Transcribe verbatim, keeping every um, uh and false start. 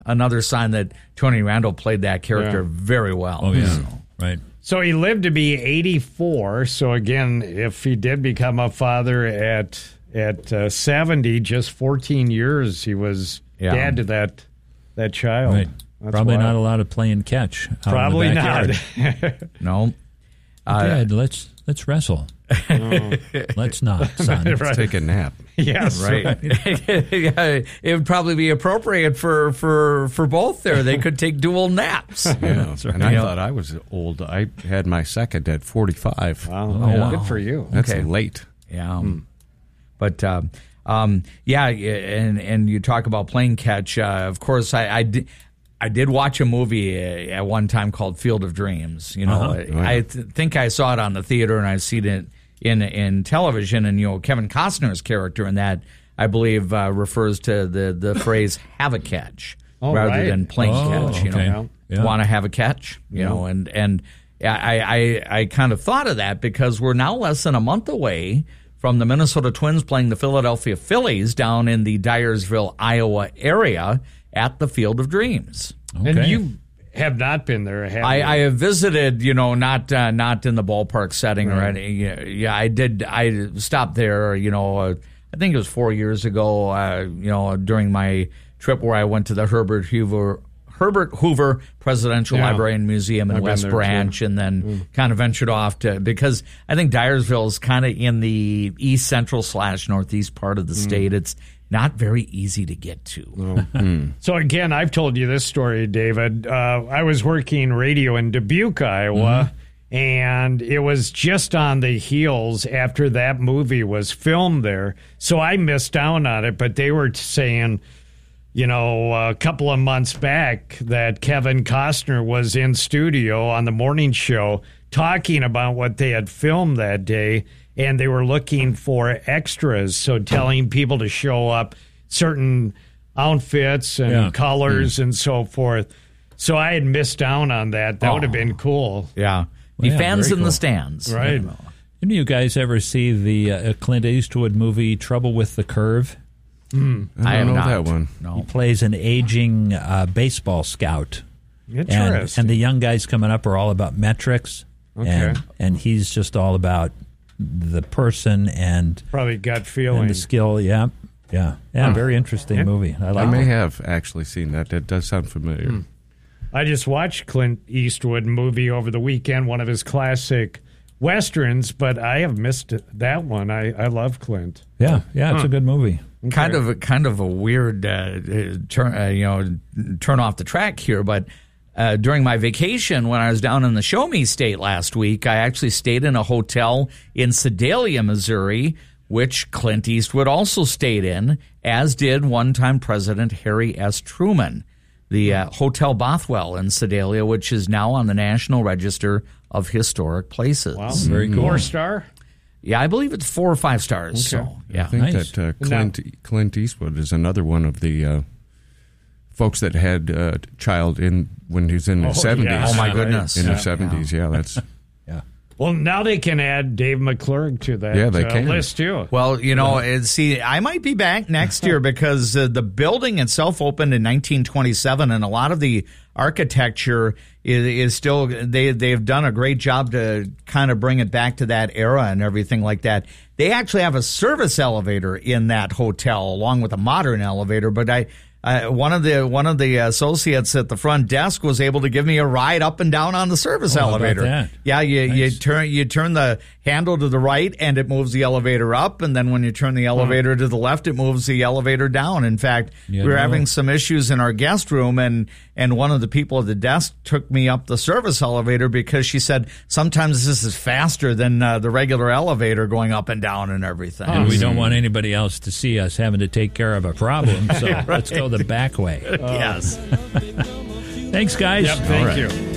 another sign that Tony Randall played that character Yeah. very well. Oh, yeah. So. Right. So he lived to be eighty-four. So again, if he did become a father at at uh, seventy, just fourteen years, he was Yeah. dad to that that child. Right. That's Probably wild. not allowed to play and catch. out in the Probably backyard. not. No. Uh, Dad, let's let's wrestle. Let's not, son. Right. Take a nap. Yes. Right. Yeah, it would probably be appropriate for, for, for both there. They could take dual naps. Yeah. And I You know- thought I was old. I had my second at forty-five. Wow. Oh, wow. Good for you. That's Okay. late. Yeah. But, uh, um, yeah, and, and you talk about playing catch. Uh, of course, I, I, did, I did watch a movie uh, at one time called Field of Dreams. You know, Uh-huh. I, I th- think I saw it on the theater and I've seen it in in television. And, you know, Kevin Costner's character in that, I believe, uh, refers to the, the phrase have a catch Oh, rather right. than playing Oh, catch. You okay. know, Yeah. want to have a catch, you know, and, and I, I, I kind of thought of that because we're now less than a month away from the Minnesota Twins playing the Philadelphia Phillies down in the Dyersville, Iowa area at the Field of Dreams. And Okay. you have not been there, have I, you? I have visited, you know, not uh, not in the ballpark setting or Right. any. Yeah, yeah, I did. I stopped there, you know. Uh, I think it was four years ago. Uh, you know, during my trip where I went to the Herbert Hoover Herbert Hoover Presidential Yeah. Library and Museum in I've been West there, Branch, too. and then kind of ventured off to because I think Dyersville is kind of in the east central slash northeast part of the state. It's not very easy to get to. So again, I've told you this story, David. Uh, I was working radio in Dubuque, Iowa, and it was just on the heels after that movie was filmed there. So I missed out on it, but they were saying, you know, a couple of months back that Kevin Costner was in studio on the morning show talking about what they had filmed that day, and they were looking for extras, so telling people to show up certain outfits and Yeah. colors and so forth. So I had missed out on that. That would have been cool. Yeah, be yeah, fans very in the cool. stands, Right. Didn't you guys ever see the uh, Clint Eastwood movie Trouble with the Curve? I don't I have know not. that one. He No. plays an aging uh, baseball scout. And, Interesting. and the young guys coming up are all about metrics. Okay. And, and he's just all about the person and, Probably gut and feeling. the skill. Yeah. Yeah. Yeah. Very interesting Yeah. movie. I I like may it. have actually seen that. That does sound familiar. I just watched Clint Eastwood movie over the weekend, one of his classic westerns, but I have missed that one. I, I love Clint. Yeah. Yeah. It's a good movie. Kind of, a, kind of a weird uh, turn, uh, you know, turn off the track here. But uh, during my vacation, when I was down in the Show Me State last week, I actually stayed in a hotel in Sedalia, Missouri, which Clint Eastwood also stayed in, as did one-time President Harry S. Truman. The uh, Hotel Bothwell in Sedalia, which is now on the National Register of Historic Places. Wow. Very cool. Four star? Yeah, I believe it's four or five stars. So, yeah. I think Nice. that uh, Clint Clint Eastwood is another one of the uh, folks that had a child in when he was in Oh, his seventies. yes. Oh, my goodness. In Yeah. the seventies, yeah, that's Yeah. Well, now they can add Dave McClurg to that Yeah, they uh, can. list, too. Well, you know, it, see, I might be back next year because uh, the building itself opened in nineteen twenty-seven, and a lot of the architecture is, is still they they've done a great job to kind of bring it back to that era and everything like that. They actually have a service elevator in that hotel along with a modern elevator, but I. Uh, one of the one of the associates at the front desk was able to give me a ride up and down on the service Oh, how about elevator. that? Yeah, you you Nice. turn you turn the handle to the right and it moves the elevator up, and then when you turn the elevator to the left, it moves the elevator down. In fact, Yeah, we were no. having some issues in our guest room, and and one of the people at the desk took me up the service elevator because she said sometimes this is faster than uh, the regular elevator going up and down and everything. And we don't want anybody else to see us having to take care of a problem, so let's go the back way. Yes. Thanks, guys. Yep, thank All right. you.